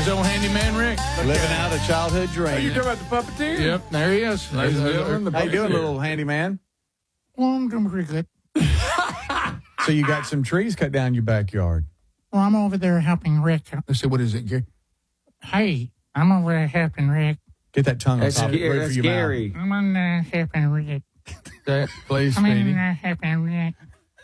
There's old handyman Rick. Living out a childhood dream. Oh, you talking about the puppeteer? Yep, there he is. Ladies and gentlemen, the How you doing, puppeteer. little handyman? Well, I'm doing pretty good. So you got some trees cut down your backyard. Well, I'm over there helping Rick. Let's see, what is it, Gary? Hey, I'm over there helping Rick. Get that tongue on That's, top of the roof that's of your mouth. scary. I'm on there helping Rick. Please, I'm in Speedy. there helping Rick.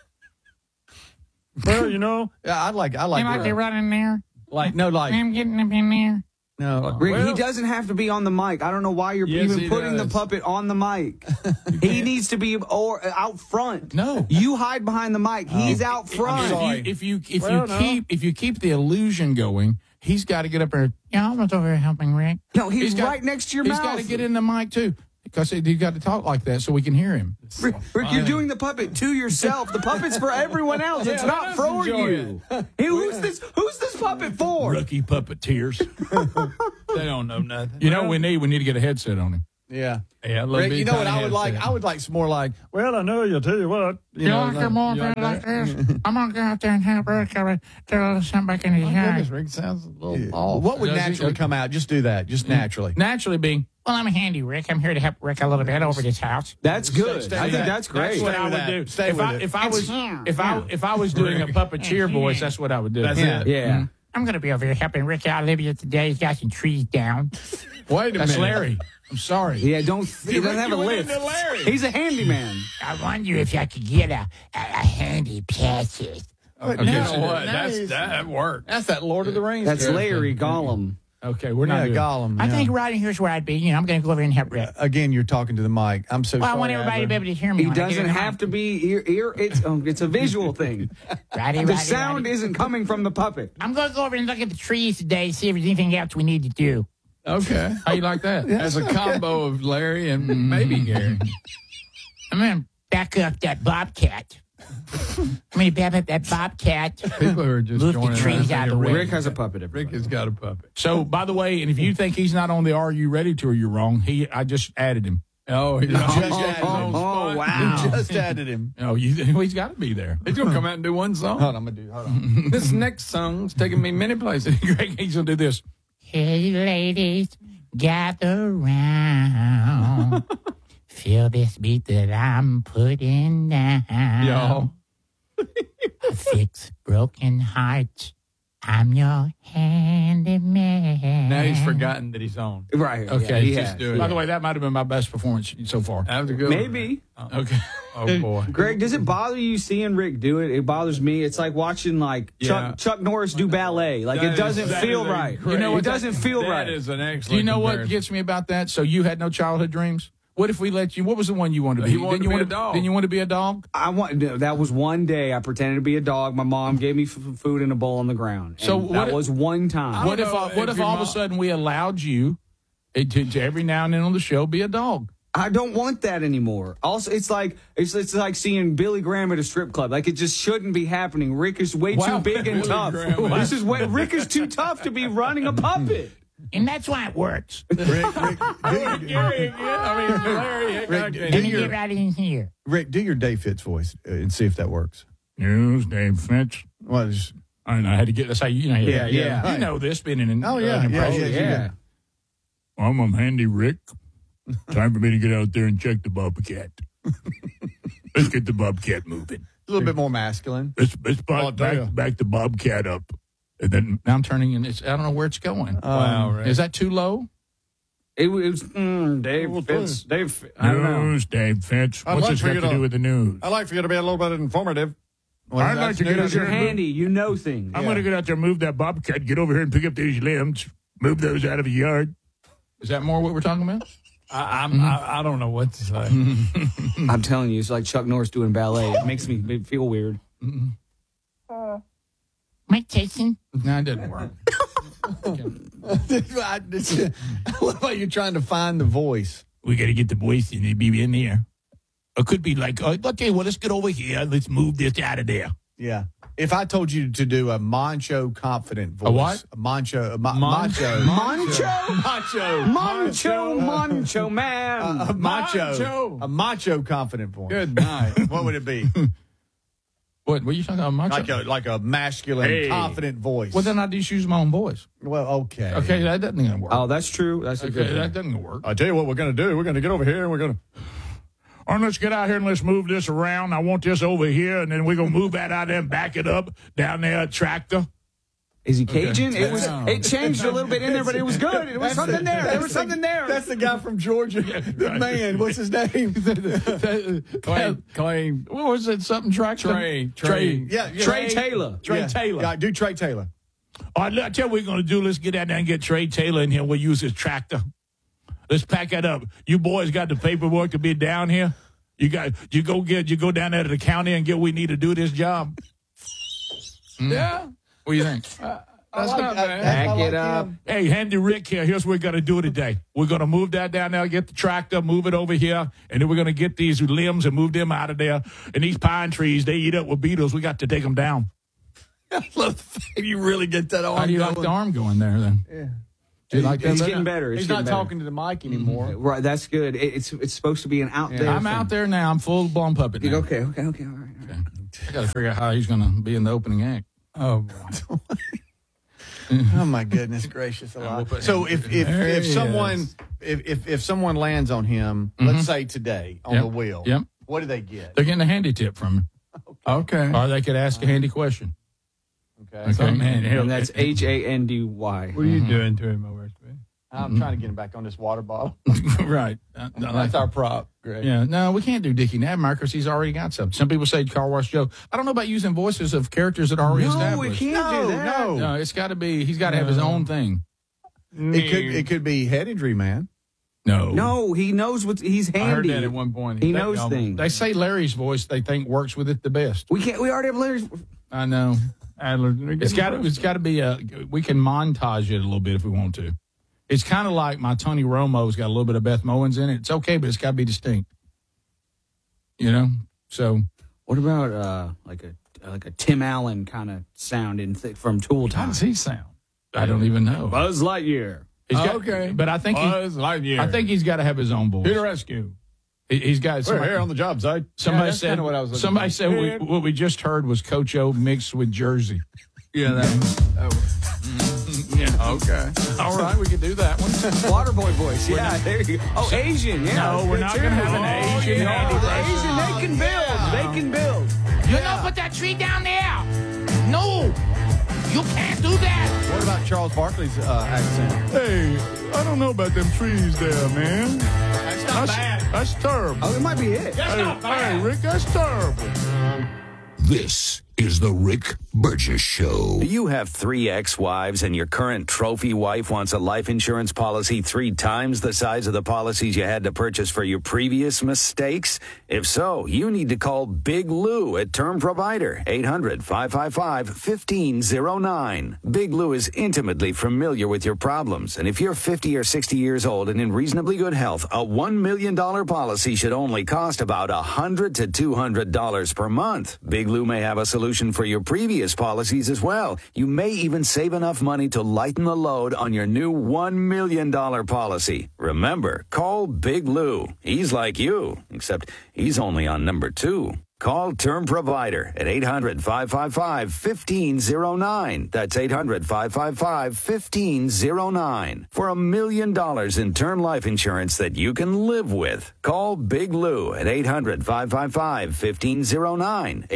Well, you know, Yeah, I like You like to run in there? I'm getting up in there. no. Rick, Well- he doesn't have to be on the mic. I don't know why you're Yes, even he putting does. the puppet on the mic. He needs to be out front. No. You hide behind the mic. He's out front. sorry. If you Well, no. keep the illusion going, he's got to get up there. Yeah, I was over there helping Rick. No, he's got- right next to your He's mouth. got to get in the mic too, because you got to talk like that so we can hear him. Rick, you're doing the puppet to yourself. The puppet's for everyone else. It's Yeah, not let us for enjoy you. Hey, who's this puppet for? Rookie puppeteers. they don't know nothing. You know, we need to get a headset on him. Yeah. Yeah, a little Rick, bit you know what tiny I would like? headset. I would like some more like, Well, I know. I'll tell you what. You like it more you like, like this? I'm going to go out there and help Rick get a little something back in his Goodness, eye. Rick sounds a little off. what would Does he? naturally come out? Just do that. Just naturally. Naturally, being Well, I'm handy, Rick. I'm here to help Rick a little bit over this house. That's good. Stay I with think that. that's great. that's what Stay I with would that. do. Stay with it. If I was doing a puppeteer voice, that's what I would do. That's Yeah. it. Yeah. I'm going to be over here helping Rick out Olivia today. He's got some trees down. Wait a That's minute. Larry. I'm sorry. Yeah, he doesn't have a you went lift. into Larry. He's a handyman. I wonder if I could get a handy passage. You know what? That worked. That's that Lord of the Rings. That's character. Larry Gollum. Okay, we're Yeah, not doing Gollum. I yeah. think right in here's where I'd be. You know, I'm going to go over and help Rick. Again, you're talking to the mic. I'm so Well, I sorry. want everybody to be able to hear me. He when I get doesn't in the have mic. to be ear. It's a visual thing. Righty, The righty, sound righty. isn't coming from the puppet. I'm going to go over and look at the trees today, see if there's anything else we need to do. Okay. How you like that? As a combo of Larry and maybe Gary. I'm going to back up that bobcat. I'm going to back up that bobcat. People are just Move the joining trees out of the way. Rick has a puppet. Rick has got a puppet. So, by the way, and if you think he's not on the Are You Ready tour, you're wrong. I just added him. Oh, he's Just on added him. wow. Just added him. Oh, he's got to be there. He's going to come out and do one song. Hold on, hold on. This next song's taking me many places. Greg, he's going to do this. Hey, ladies, gather round. Feel this beat that I'm putting down. Y'all. I fix broken hearts. I'm your handyman. Now he's forgotten that he's on. Right. Okay, Yeah, he just has. do it. By the way, that might have been my best performance so far. That was a good one. Maybe. Okay. Oh, boy. Greg, does it bother you seeing Rick do it? It bothers me. It's like watching Yeah. Chuck Norris do ballet. Like That it doesn't is feel a right. great- You know what, It doesn't feel That right. is an excellent Do you know what comparison. gets me about that? So you had no childhood dreams? What if we let you? What was the one you wanted to be? He wanted Didn't to you be want a dog. Didn't you want to be a dog? That was one day I pretended to be a dog. My mom gave me food in a bowl on the ground. So And what- that was one time. What if know what if if your all of a mom- sudden we allowed you to every now and then on the show be a dog? I don't want that anymore. Also, it's like seeing Billy Graham at a strip club. Like it just shouldn't be happening. Rick is way Wow. too big and Billy tough. Graham. This is way, Rick is too tough to be running a puppet. And that's why it works. Larry, Let me get right in here. Rick, do your Dave Fitz voice and see if that works. News, Dave Finch. Well, just, I know I had to get. That's how you know. Yeah. You know this being an Oh, yeah, impression. yeah. I'm Handy Rick. Time for me to get out there and check the bobcat. Let's get the bobcat moving. a little bit more masculine. Let's I'll tell you. back the bobcat up. And then now I'm turning and I don't know where it's going. Wow, Rick. Is that too low? It was Dave Fitz. I don't know. News, Dave Finch. I'd What's like this for got you to to- do with the news? I'd like for you to be a little bit informative. I'd like to get out Because you're there. handy. You know things. I'm going to get out there, move that bobcat, get over here and pick up these limbs, move those out of the yard. Is that more what we're talking about? I don't know what to say. I'm telling you, it's like Chuck Norris doing ballet. It makes me feel weird. Mike Tyson. No, it doesn't work. I love how you're trying to find the voice. We got to get the voice in. It'd be in there. It could be like, okay, well, let's get over here. Let's move this out of there. Yeah. If I told you to do a macho confident voice. A what? A macho. Macho. Mancho? Macho. Mancho man. A macho. A macho confident voice. Good night. What would it be? What are you talking about, macho? Like a masculine, Hey. confident voice. Well, then I just use my own voice. Well, okay. Okay, that doesn't gonna work. Oh, that's true. That's a good Okay, one. that doesn't work. I tell you what we're going to do. We're going to get over here and we're going to. All right, let's get out here and let's move this around. I want this over here, and then we're going to move that out there and back it up down there at tractor. Is he Cajun? It was. Wow. It changed a little bit in there, but it was good. It was something there. There was something there. That's the guy from Georgia. The right. man. What's his name? Clay. What was it? Something tractor? Trey. Yeah, Trey Taylor. Trey Taylor. Yeah, do Trey Taylor. All right, I tell you what we're going to do. Let's get out there and get Trey Taylor in here. We'll use his tractor. Let's pack that up. You boys got the paperwork to be down here? You go down there to the county and get what we need to do this job. Yeah. What do you think? That's not bad. Back it up. Hey, Handy Rick here. Here's what we're going to do today. We're going to move that down there, get the tractor, move it over here, and then we're going to get these limbs and move them out of there. And these pine trees, they eat up with beetles. We got to take them down. You really get that arm How do you like the arm going there then? Yeah. Do you like that? It's better? getting better. It's He's getting not better. talking to the mic anymore. Right, that's good. It's supposed to be an out there. I'm thing. out there now. I'm full blown puppet now. Okay. All right. I got to figure out how he's going to be in the opening act. Oh, boy. Oh my goodness gracious alive! put So him- if There he someone if someone lands on him, let's say today on Yep. the wheel, Yep. what do they get? They're getting a handy tip from him. Okay, Or they could ask a handy question. okay. Okay, man. And that's Handy. Mm-hmm. What are you doing to him, OSB? I'm trying to get him back on this water bottle. Right. That's our prop. Great. Yeah, no, we can't do Dickie Nabmeyer because he's already got something. Some people say Car Wash Joe. I don't know about using voices of characters that are already No, we established. can't do that. No. No, it's got to be. He's got to have his own thing. It could be head injury man. No, he knows what he's handy. I heard that at one point. He knows things. They say Larry's voice they think works with it the best. We can't. We already have Larry's. I know. Adler. It's got to be we can montage it a little bit if we want to. It's kind of like my Tony Romo's got a little bit of Beth Mowins in it. It's okay, but it's got to be distinct. You know? So What about like a Tim Allen kind of sound from Tool How Time? does he sound? I don't even know. Buzz Lightyear. He's got- Okay. But I think Buzz Lightyear. I think he's got to have his own voice. Peter Rescue. He's got We're here on the job site. Somebody that's said kinda what I was looking somebody for. said what we just heard was Coach O mixed with Jersey. Yeah, that. Yeah. Okay. All right, we could do that one. Waterboy voice. Yeah, there you go. Oh, Asian. Yeah. No, that's we're good not too. gonna have an Oh, Asian yeah. handy The person. Asian, they can build. They can build. You don't put that tree down there. No, you can't do that. What about Charles Barkley's accent? Hey, I don't know about them trees there, man. That's terrible. Oh, it might be it. Hey, Rick, that's terrible. This is the Rick Burgess Show. Do you have 3 ex-wives and your current trophy wife wants a life insurance policy 3 times the size of the policies you had to purchase for your previous mistakes? If so, you need to call Big Lou at Term Provider, 800-555-1509. Big Lou is intimately familiar with your problems, and if you're 50 or 60 years old and in reasonably good health, a $1 million policy should only cost about $100 to $200 per month. Big Lou may have a solution for your previous policies as well. You may even save enough money to lighten the load on your new $1 million policy. Remember, call Big Lou. He's like you, except he's only on number 2. Call Term Provider at 800-555-1509. That's 800-555-1509. For $1 million in term life insurance that you can live with. Call Big Lou at 800-555-1509.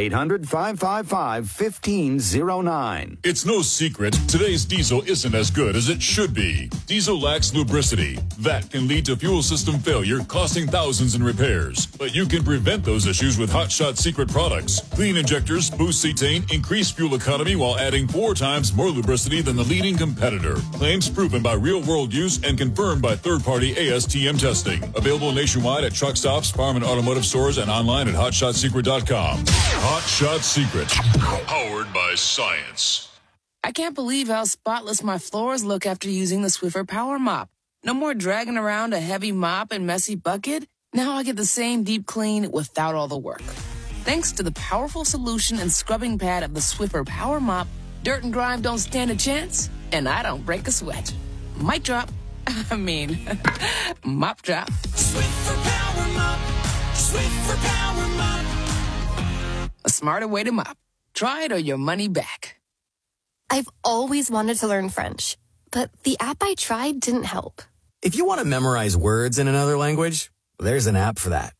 800-555-1509. It's no secret, today's diesel isn't as good as it should be. Diesel lacks lubricity. That can lead to fuel system failure, costing thousands in repairs. But you can prevent those issues with Hot Shot Secret products. Clean injectors, boost cetane, increase fuel economy while adding 4 times more lubricity than the leading competitor. Claims proven by real-world use and confirmed by third-party ASTM testing. Available nationwide at truck stops, farm and automotive stores, and online at hotshotsecret.com. Hot Shot Secret. Powered by science. I can't believe how spotless my floors look after using the Swiffer Power Mop. No more dragging around a heavy mop and messy bucket. Now I get the same deep clean without all the work. Thanks to the powerful solution and scrubbing pad of the Swiffer Power Mop, dirt and grime don't stand a chance, and I don't break a sweat. Mic drop. I mean, mop drop. Swiffer Power Mop. Swiffer Power Mop. A smarter way to mop. Try it or your money back. I've always wanted to learn French, but the app I tried didn't help. If you want to memorize words in another language, there's an app for that.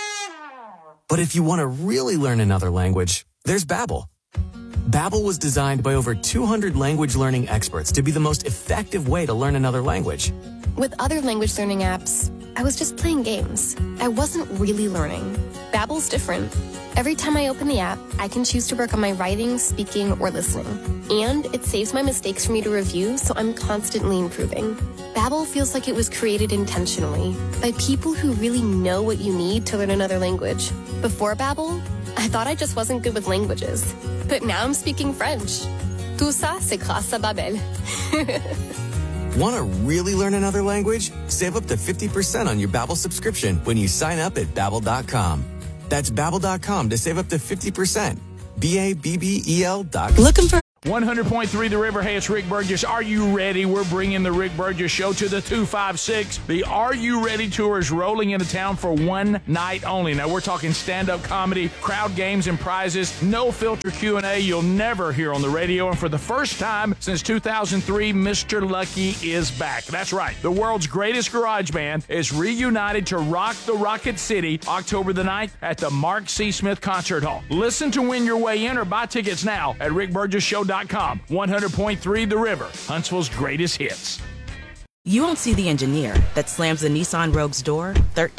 But if you want to really learn another language, there's Babbel. Babbel was designed by over 200 language learning experts to be the most effective way to learn another language. With other language learning apps, I was just playing games. I wasn't really learning. Babbel's different. Every time I open the app, I can choose to work on my writing, speaking, or listening. And it saves my mistakes for me to review, so I'm constantly improving. Babbel feels like it was created intentionally by people who really know what you need to learn another language. Before Babbel, I thought I just wasn't good with languages. But now I'm speaking French. Tout ça, c'est grâce à Babbel. Want to really learn another language? Save up to 50% on your Babbel subscription when you sign up at Babbel.com. That's Babbel.com to save up to 50%. Babbel.com. Looking for 100.3 The River. Hey, it's Rick Burgess. Are you ready? We're bringing the Rick Burgess Show to the 256. The Are You Ready Tour is rolling into town for one night only. Now, we're talking stand-up comedy, crowd games, and prizes. No filter Q&A you'll never hear on the radio. And for the first time since 2003, Mr. Lucky is back. That's right. The world's greatest garage band is reunited to rock the Rocket City October the 9th at the Mark C. Smith Concert Hall. Listen to win your way in or buy tickets now at rickburgessshow.com. 100.3 The River, Huntsville's greatest hits. You won't see the engineer that slams the Nissan Rogue's door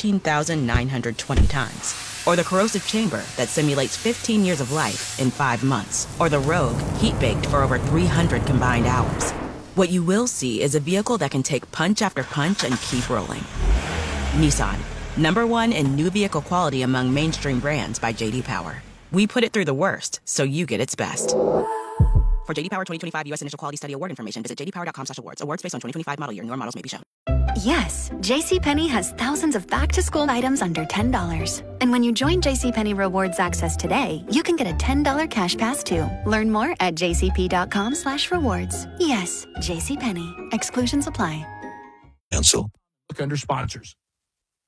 13,920 times. Or the corrosive chamber that simulates 15 years of life in 5 months. Or the Rogue heat-baked for over 300 combined hours. What you will see is a vehicle that can take punch after punch and keep rolling. Nissan, #1 in new vehicle quality among mainstream brands by J.D. Power. We put it through the worst, so you get its best. For J.D. Power 2025 U.S. Initial Quality Study Award information, visit jdpower.com/awards. Awards based on 2025 model year. Newer models may be shown. Yes, JCPenney has thousands of back-to-school items under $10. And when you join JCPenney Rewards Access today, you can get a $10 cash pass too. Learn more at jcp.com/rewards. Yes, JCPenney. Exclusions apply. Look under sponsors.